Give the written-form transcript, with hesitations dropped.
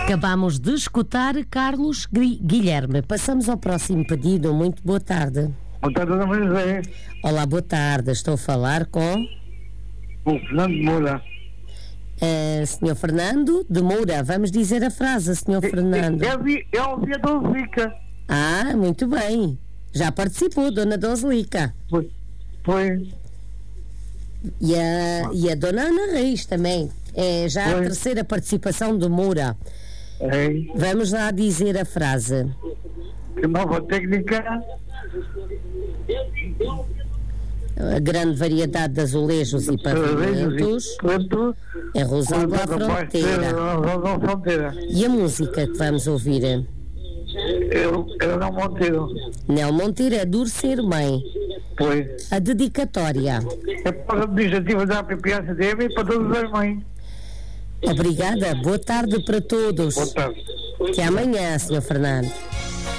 Acabamos de escutar Carlos Guilherme. Passamos ao próximo pedido. Muito boa tarde. Boa tarde, Dona Maria José. Olá, boa tarde. Estou a falar com O Fernando Moura. Senhor Fernando de Moura. Vamos dizer a frase, Senhor Fernando. É o dia da Zica. Ah, muito bem. Já participou, Dona Doslica. Foi. E a Dona Ana Reis também. É já a terceira participação do Moura. Vamos lá dizer a frase. Que nova técnica. A grande variedade de azulejos e pavimentos é Rosal da Fronteira. E a música que vamos ouvir? Eu não Monteiro. Nel Monteiro é Duro Ser Mãe. Foi. A dedicatória. É para a iniciativa da PPACDM e para todas as mães. Obrigada. Boa tarde para todos. Boa tarde. Até amanhã, Sr. Fernando.